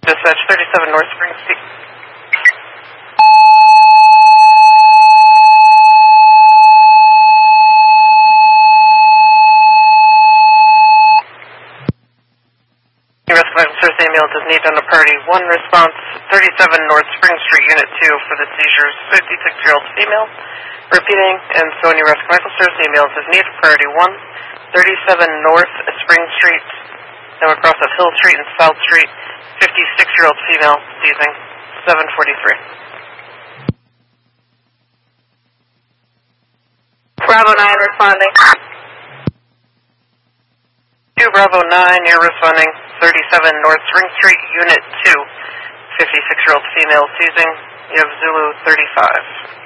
dispatch 37 North Spring Street. Rescue officer Samuel does need on the priority 1 response, 37 North Spring Street, Unit 2 for the seizures, 56-year-old female. Repeating, and Sony Rescue officer Samuel does need priority 1, 37 North Spring Street, now across of Hill Street and South Street, 56-year-old female, seizing, 743. Bravo 9 responding. 2 Bravo 9, you're responding, 37 North Spring Street, Unit 2, 56-year-old female seizing. You have Zulu 35.